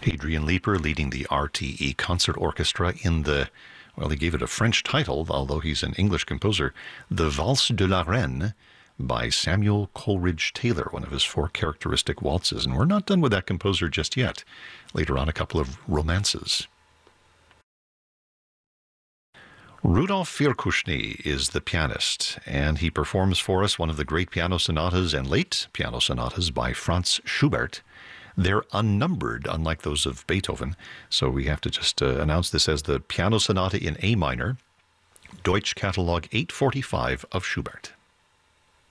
Adrian Leeper leading the RTE Concert Orchestra in the, well, he gave it a French title, although he's an English composer, The Valse de la Reine by Samuel Coleridge Taylor, one of his four characteristic waltzes. And we're not done with that composer just yet. Later on, a couple of romances. Rudolf Virkushny is the pianist, and he performs for us one of the great piano sonatas and late piano sonatas by Franz Schubert. They're unnumbered, unlike those of Beethoven, so we have to just announce this as the piano sonata in A minor, Deutsch Catalog 845 of Schubert.